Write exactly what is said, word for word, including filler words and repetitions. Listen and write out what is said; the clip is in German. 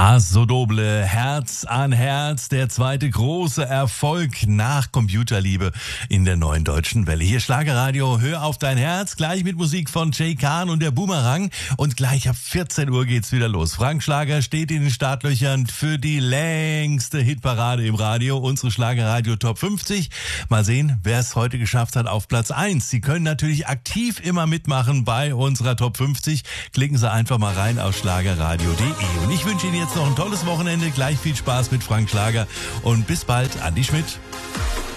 Paso Doble, Herz an Herz, der zweite große Erfolg nach Computerliebe in der neuen deutschen Welle. Hier Schlagerradio, hör auf dein Herz, gleich mit Musik von Jay Khan und der Boomerang. Und gleich ab vierzehn Uhr geht's wieder los. Frank Schlager steht in den Startlöchern für die längste Hitparade im Radio, unsere Schlagerradio Top fünfzig. Mal sehen, wer es heute geschafft hat auf Platz eins. Sie können natürlich aktiv immer mitmachen bei unserer Top fünfzig. Klicken Sie einfach mal rein auf schlagerradio punkt de. Und ich wünsche Ihnen jetzt noch ein tolles Wochenende, gleich viel Spaß mit Frank Schlager und bis bald, Andi Schmidt.